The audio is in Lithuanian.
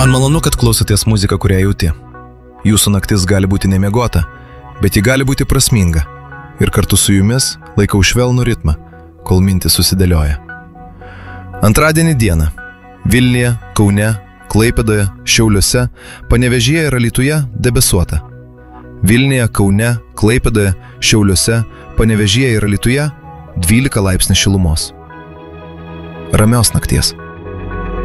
Man malonu, kad klausotės muziką, kurią jauti. Jūsų naktis gali būti nemiegota, bet ji gali būti prasminga. Ir kartu su jumis laikau švelnų ritmą, kol mintys susidėlioja. Antradienį dieną Vilniuje, Kaune, Klaipėdoje, Šiauliuose, Panevėžyje ir Alytuje debesuota. Vilniuje, Kaune, Klaipėdoje, Šiauliuose, Panevėžyje ir Alytuje 12 laipsnių šilumos. Ramios nakties.